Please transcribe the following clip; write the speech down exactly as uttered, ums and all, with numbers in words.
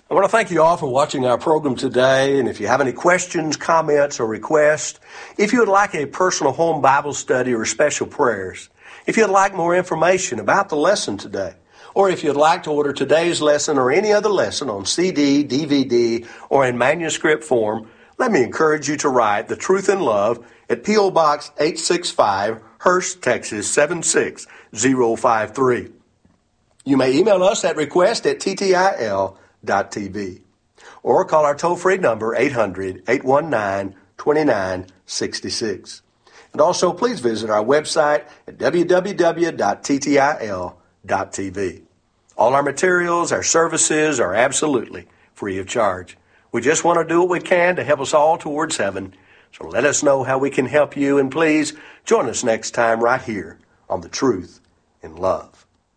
I want to thank you all for watching our program today, and if you have any questions, comments, or requests, if you would like a personal home Bible study or special prayers, if you'd like more information about the lesson today, or if you'd like to order today's lesson or any other lesson on C D, D V D, or in manuscript form, let me encourage you to write The Truth in Love at P O. Box eight sixty-five, Hurst, Texas seven six zero five three. You may email us at request at t t i l dot t v or call our toll-free number eight hundred, eight one nine, two nine six six. And also please visit our website at w w w dot t t i l dot t v. All our materials, our services are absolutely free of charge. We just want to do what we can to help us all towards heaven. So let us know how we can help you, and please join us next time right here on The Truth in Love.